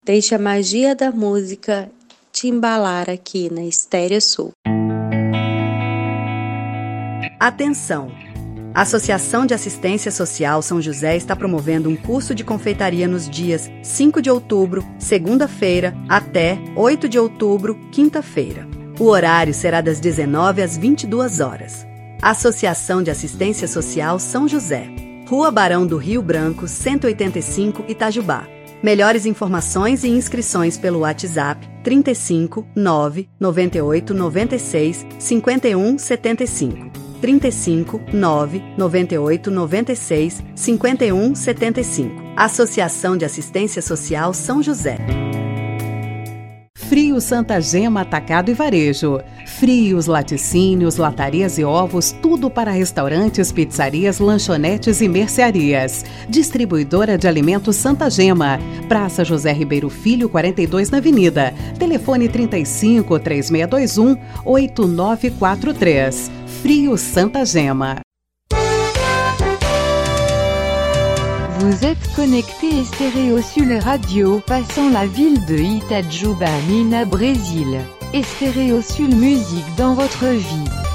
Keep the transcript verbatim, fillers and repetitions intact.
Deixe a magia da música te embalar aqui na Estéreo Sul. Atenção! A Associação de Assistência Social São José está promovendo um curso de confeitaria nos dias cinco de outubro, segunda-feira, até oito de outubro, quinta-feira. O horário será das dezenove às vinte e duas horas. Associação de Assistência Social São José, Rua Barão do Rio Branco, cento e oitenta e cinco, Itajubá. Melhores informações e inscrições pelo WhatsApp trinta e cinco, nove, noventa e oito, noventa e seis, cinquenta e um, setenta e cinco. trinta e cinco, nove, noventa e oito, noventa e seis, cinquenta e um, setenta e cinco. Associação de Assistência Social São José. Frios Santa Gema Atacado e Varejo. Frios, laticínios, latarias e ovos, tudo para restaurantes, pizzarias, lanchonetes e mercearias. Distribuidora de alimentos Santa Gema. Praça José Ribeiro Filho, quarenta e dois na Avenida. Telefone trinta e cinco, três seis dois um, oito nove quatro três. Frios Santa Gema. Vous êtes connecté Estéreo Sul Radio, passant la ville de Itajuba, Minas, Brésil. Estéreo Sul Musique dans votre vie.